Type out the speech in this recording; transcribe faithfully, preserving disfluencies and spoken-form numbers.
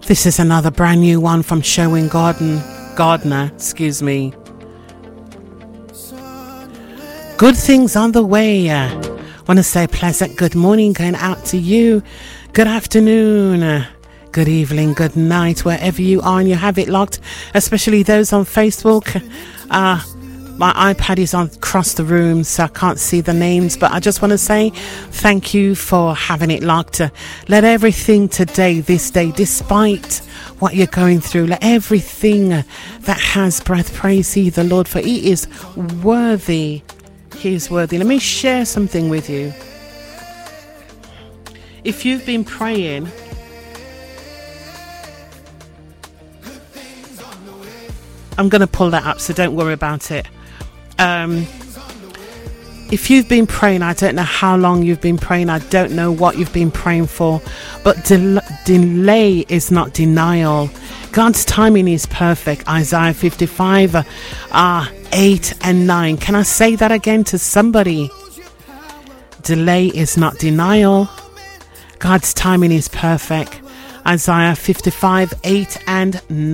This is another brand new one from Sherwin Garden, Gardner, excuse me. Good things on the way. I want to say pleasant good morning going out to you. Good afternoon, good evening, good night, wherever you are and you have it locked, especially those on Facebook. Uh, my iPad is on across the room, so I can't see the names, but I just want to say thank you for having it locked. Let everything today, this day, despite what you're going through, let everything that has breath praise ye the Lord, for he is worthy. He is worthy. Let me share something with you. If you've been praying, I'm going to pull that up, so don't worry about it. Um, if you've been praying, I don't know how long you've been praying. I don't know what you've been praying for, but del- delay is not denial. God's timing is perfect. Isaiah fifty-five, uh, uh, eight and nine. Can I say that again to somebody? Delay is not denial. God's timing is perfect. Isaiah fifty-five, eight and nine.